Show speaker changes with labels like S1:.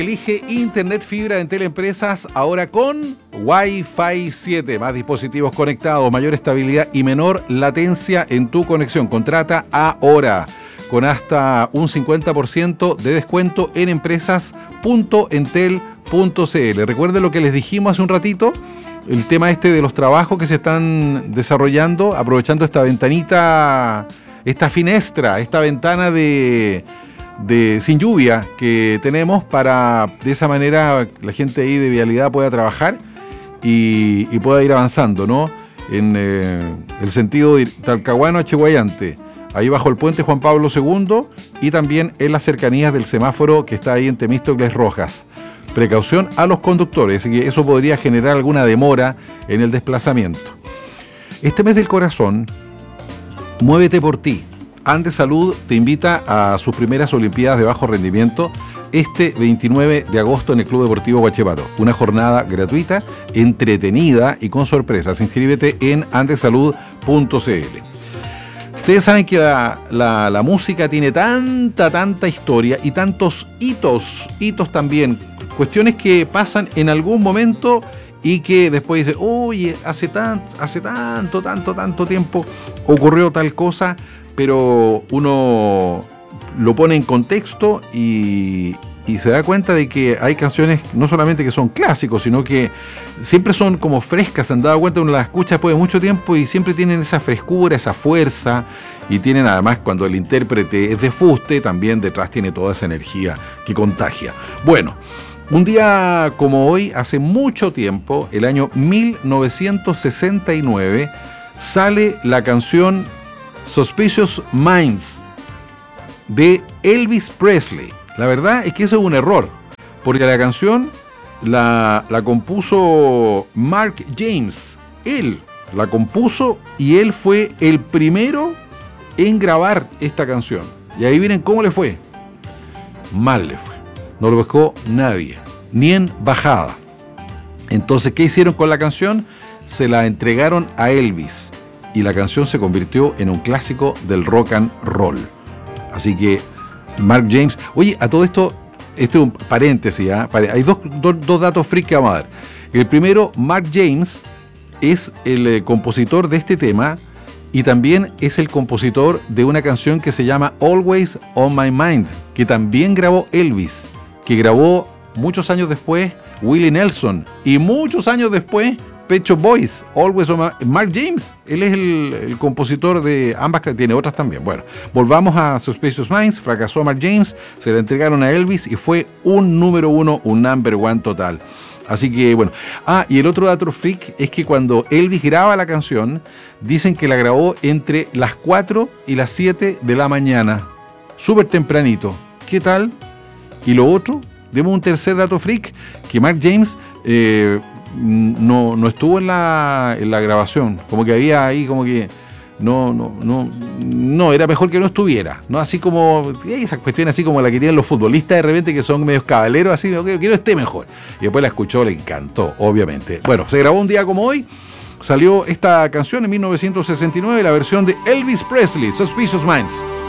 S1: Elige Internet Fibra de Entel Empresas ahora con Wi-Fi 7. Más dispositivos conectados, mayor estabilidad y menor latencia en tu conexión. Contrata ahora con hasta un 50% de descuento en empresas.entel.cl. Recuerden lo que les dijimos hace un ratito, el tema de los trabajos que se están desarrollando, aprovechando esta ventanita, esta finestra, esta ventana de sin lluvia que tenemos para de esa manera la gente ahí de vialidad pueda trabajar y pueda ir avanzando, ¿no? En el sentido de Talcahuano a Chiguayante, ahí bajo el puente Juan Pablo II y también en las cercanías del semáforo que está ahí en Temístocles Rojas. Precaución a los conductores, y eso podría generar alguna demora en el desplazamiento. Este mes del corazón, muévete por ti. Andes Salud te invita a sus primeras Olimpiadas de Bajo Rendimiento este 29 de agosto en el Club Deportivo Huachipato. Una jornada gratuita, entretenida y con sorpresas. Inscríbete en andesalud.cl. Ustedes saben que la música tiene tanta historia y tantos hitos también. Cuestiones que pasan en algún momento y que después dice, oye, hace tanto tiempo ocurrió tal cosa, pero uno lo pone en contexto y se da cuenta de que hay canciones no solamente que son clásicos, sino que siempre son como frescas. Se han dado cuenta, uno las escucha después de mucho tiempo y siempre tienen esa frescura, esa fuerza, y tienen además, cuando el intérprete es de fuste, también detrás tiene toda esa energía que contagia. Bueno, un día como hoy, hace mucho tiempo, el año 1969, sale la canción Suspicious Minds de Elvis Presley. La verdad es que eso es un error, porque la canción la compuso Mark James. Él la compuso y él fue el primero en grabar esta canción. Y ahí miren cómo le fue. Mal le fue. No lo pescó nadie, ni en bajada. Entonces, ¿qué hicieron con la canción? Se la entregaron a Elvis. Y la canción se convirtió en un clásico del rock and roll. Así que Mark James... Oye, a todo esto, este es un paréntesis, ¿eh? Hay dos datos freak que vamos a dar. El primero, Mark James es el compositor de este tema y también es el compositor de una canción que se llama Always on My Mind, que también grabó Elvis, que grabó muchos años después Willie Nelson y muchos años después Pet Shop Boys. Always on My... Mark James, él es el compositor de ambas, que tiene otras también. Bueno, volvamos a Suspicious Minds. Fracasó Mark James, se la entregaron a Elvis y fue un número uno, un number one total. Así que bueno. Y el otro dato freak es que cuando Elvis graba la canción, dicen que la grabó entre las 4 y las 7 de la mañana. Súper tempranito. ¿Qué tal? Y lo otro, demos un tercer dato freak, que Mark James no estuvo en la grabación. Como que había ahí como que no, era mejor que no estuviera, ¿no? Así como hay esas cuestiones así como la que tienen los futbolistas de repente, que son medios cabaleros, así que no esté mejor. Y después la escuchó, le encantó, obviamente. Bueno, se grabó un día como hoy, salió esta canción en 1969, la versión de Elvis Presley, Suspicious Minds.